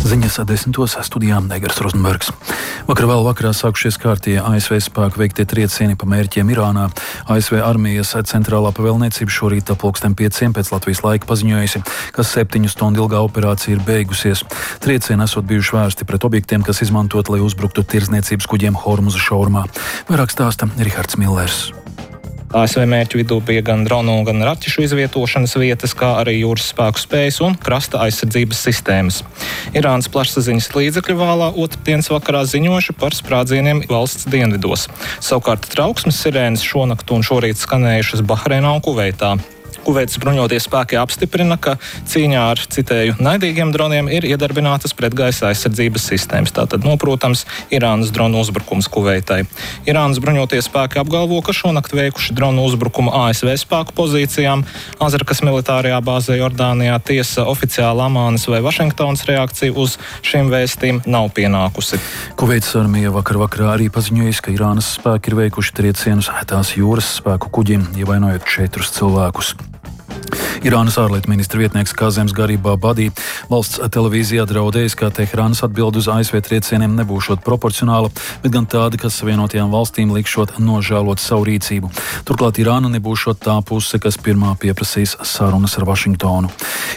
Ziņas 10. studijā Negras Rozenbergs. Vakar vēl vakarā sākušies kārtie ASV spēku veiktie triecieni pa mērķiem Irānā. ASV armijas centrālā pavēlniecība šorīt ap 5:00 pēc Latvijas laika paziņojusi, ka 7 stundu ilgā operācija ir beigusies. Triecieni esot bijuši vērsti pret objektiem, kas izmantot, lai uzbruktu tirdzniecības kuģiem Hormuza šaurumā. Vairāk stāsta Rihards Millers. ASV mērķu vidū bija gan dronu, gan raķešu izvietošanas vietas, kā arī jūras spēku spējas un krasta aizsardzības sistēmas. Irānas plašsaziņas līdzekļu vālā otrdienas vakarā ziņojuši par sprādzieniem valsts dienvidos. Savukārt trauksmes sirēnas šonakt un šorīt skanējušas Bahreinā un Kuveitā. Kuveitas bruņotie spēki apstiprina, ka cīņā ar, citēju, naidīgiem droniem ir iedarbinātas pretgaisa aizsardzības sistēmas. Tātad, protams, Irānas dronu uzbrukums Kuveitai. Irānas bruņotie spēki apgalvo, ka šonakt veikuši dronu uzbrukumu ASV spēku pozīcijām. Azrakas militārajā bāzē Jordānijā tiesa oficiāli Amānas vai Vašingtonas reakcija uz šiem vēstījumiem nav pienākusi. Kuveitas armija vakarā arī paziņojusi, ka Irānas spēki ir veikuši triecienus tās jūras spēku kuģiem, ievainojot 4 cilvēkus. Irānas ārlietu ministra vietnieks Kazems Garibabadi valsts televīzijā draudējis, ka Teherānas atbilde uz ASV triecieniem nebūšot proporcionāla, bet gan tāda, kas Savienotajām valstīm likšot nožēlot savu rīcību. Turklāt Irāna nebūšot tā puse, kas pirmā pieprasīs sarunas ar Vašingtonu.